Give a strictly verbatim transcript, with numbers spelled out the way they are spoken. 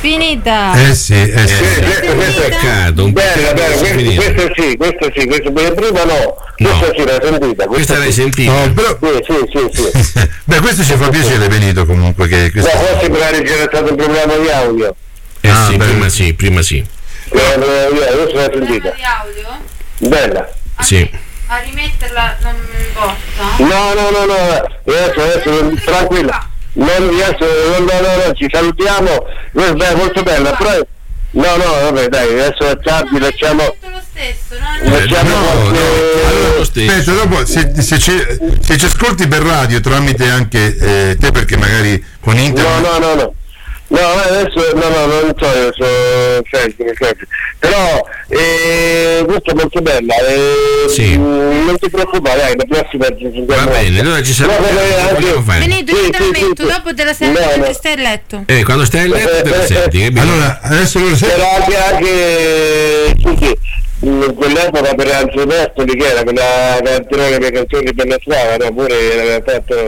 finita. Eh sì, eh Eh, sì. questo, questo è peccato, un Bella, peccato bella, che sia questo, finito. questo sì, questo sì, questo prima no, questa sì l'hai sentita. Questa l'hai sì. sentita? No, però, Sì, sì, sì, sì. beh, questo ci fa piacere, Benito, comunque. Che No, questo... forse magari c'era stato un problema di audio. Eh Ah, sì, beh. prima sì, prima sì. Eh, io adesso l'ho sentita. di audio? Bella. Sì. A rimetterla non mi importa. No, no, no, no, adesso, adesso, tranquilla. Non, adesso, no, no, no, no, ci salutiamo. Questa è molto bella, però... No, no, vabbè, dai, adesso è tardi, lasciamo... Lo stesso, no? Lasciamo no, qualche... no, allora lo stesso. Aspetta, dopo se, se, ci, se ci ascolti per radio tramite anche eh, te, perché magari con No, internet. no, no, no. No, adesso no, no, non so, io sono senti, senti. Però eh, questa è molto bella. Eh, Sì. mh, non ti preoccupare, dai, la prossima ci sentiamo. Va bene, allora ci No, salutiamo. vabbè, Che anche- vogliamo fare? Benito, Sì, io ti sì, ammetto, sì, sì. dopo te la sei No, no. che stai a letto. Eh, quando stai a letto te la senti, capito? Allora, adesso lo sai. Però anche, anche sì, sì, mh, quell'epoca per Anzo Bertoli, che era quella canzone, le canzoni per la strada, no? Pure aveva fatto